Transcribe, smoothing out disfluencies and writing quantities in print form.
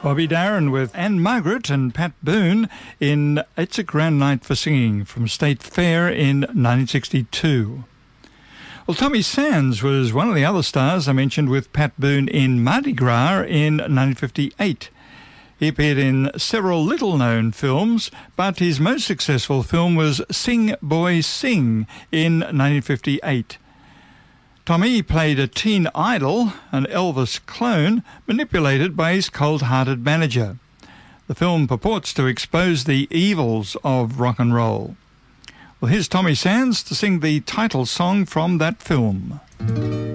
Bobby Darin with Anne Margaret and Pat Boone in It's a Grand Night for Singing from State Fair in 1962. Well, Tommy Sands was one of the other stars I mentioned with Pat Boone in Mardi Gras in 1958. He appeared in several little-known films, but his most successful film was Sing Boy Sing in 1958. Tommy played a teen idol, an Elvis clone, manipulated by his cold-hearted manager. The film purports to expose the evils of rock and roll. Well, here's Tommy Sands to sing the title song from that film.